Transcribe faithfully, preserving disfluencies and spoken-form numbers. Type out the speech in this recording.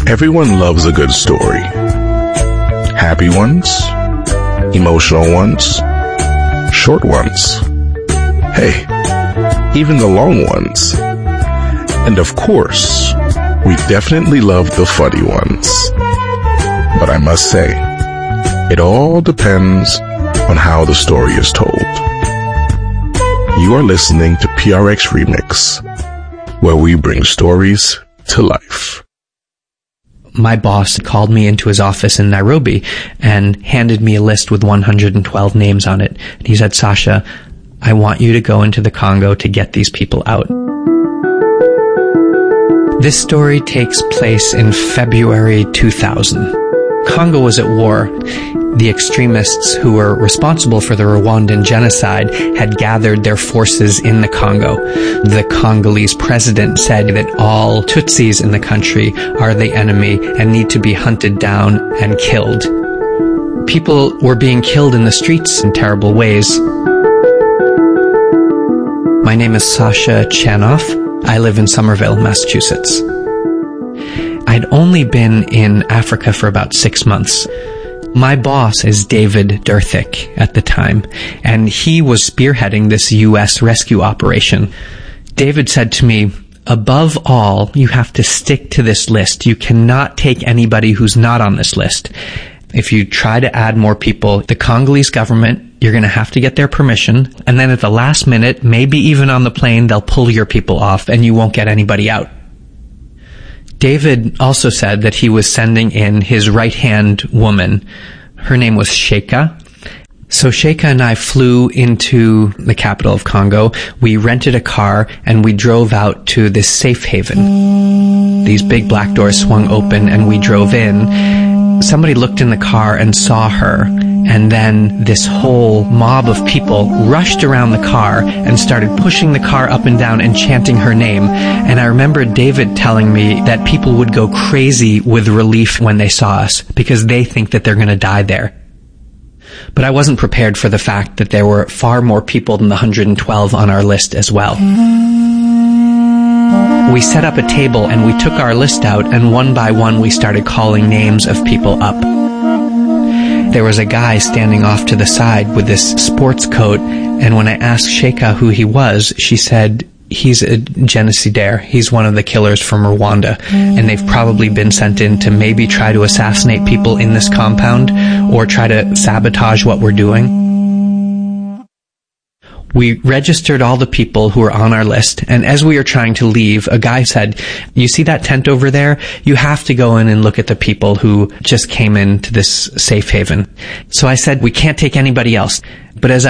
Everyone loves a good story. Happy ones, emotional ones, short ones. Hey, even the long ones. And of course, we definitely love the funny ones. But I must say, it all depends on how the story is told. You are listening to P R X Remix, where we bring stories to life. My boss called me into his office in Nairobi and handed me a list with one hundred twelve names on it. And he said, Sasha, I want you to go into the Congo to get these people out. This story takes place in February two thousand. Congo was at war. The extremists who were responsible for the Rwandan genocide had gathered their forces in the Congo. The Congolese president said that all Tutsis in the country are the enemy and need to be hunted down and killed. People were being killed in the streets in terrible ways. My name is Sasha Chanoff. I live in Somerville, Massachusetts. I'd only been in Africa for about six months. My boss is David Derthik at the time, and he was spearheading this U S rescue operation. David said to me, above all, you have to stick to this list. You cannot take anybody who's not on this list. If you try to add more people, the Congolese government, you're going to have to get their permission, and then at the last minute, maybe even on the plane, they'll pull your people off and you won't get anybody out. David also said that he was sending in his right-hand woman. Her name was Sheikha. So Sheikha and I flew into the capital of Congo. We rented a car and we drove out to this safe haven. These big black doors swung open and we drove in. Somebody looked in the car and saw her. And then this whole mob of people rushed around the car and started pushing the car up and down and chanting her name. And I remember David telling me that people would go crazy with relief when they saw us because they think that they're going to die there. But I wasn't prepared for the fact that there were far more people than the one hundred twelve on our list as well. We set up a table and we took our list out, and one by one we started calling names of people up. There was a guy standing off to the side with this sports coat, and when I asked Sheikha who he was, she said, he's a genocidaire. He's one of the killers from Rwanda, and they've probably been sent in to maybe try to assassinate people in this compound or try to sabotage what we're doing. We registered all the people who were on our list, and as we were trying to leave, a guy said, you see that tent over there? You have to go in and look at the people who just came into this safe haven. So I said, we can't take anybody else. But as I